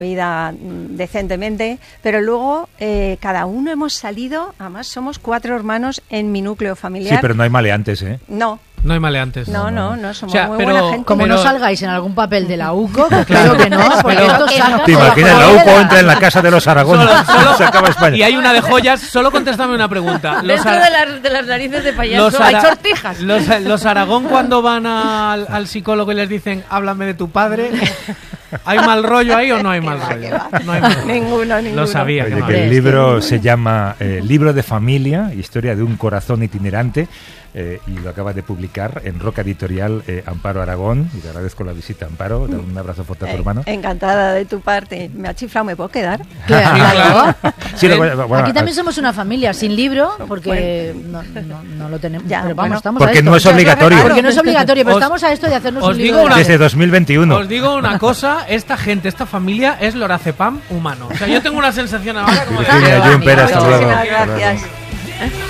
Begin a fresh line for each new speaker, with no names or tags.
vida decentemente, pero luego cada uno hemos salido, además somos 4 hermanos en mi núcleo familiar.
Sí, pero no hay maleantes, ¿eh?
No.
No hay maleantes.
No, somos muy buena gente.
Como no salgáis en algún papel de la UCO, que claro que no, porque esto saca...
¿Te imaginas? La UCO entra en la casa de los Aragón, se acaba España.
Y hay una de joyas, solo contéstame una pregunta.
Dentro de las narices de payaso hay sortijas.
Los Aragón cuando van al psicólogo y les dicen, háblame de tu padre, ¿hay mal rollo ahí o no hay mal rollo? No hay mal rollo.
Ninguno.
Lo sabía.
Oye, que el libro se llama Libro de Familia, historia de un corazón itinerante, y lo acaba de publicar en Roca Editorial Amparo Aragón, y te agradezco la visita, Amparo. Dale un abrazo fuerte a tu hermano.
Encantada de tu parte. Me ha chiflado, ¿me puedo quedar?
Claro.
Sí, bueno,
aquí también somos una familia sin libro, porque no lo tenemos.
Ya,
pero
bueno,
estamos
porque
a esto.
No es obligatorio.
Porque no es obligatorio, pero estamos a esto de hacernos un libro.
Desde 2021.
Os digo una cosa, esta gente, esta familia es lorazepam humano. O sea, yo tengo una sensación ahora como de...
Virginia Gimpera, hasta luego.
Muchísimas gracias.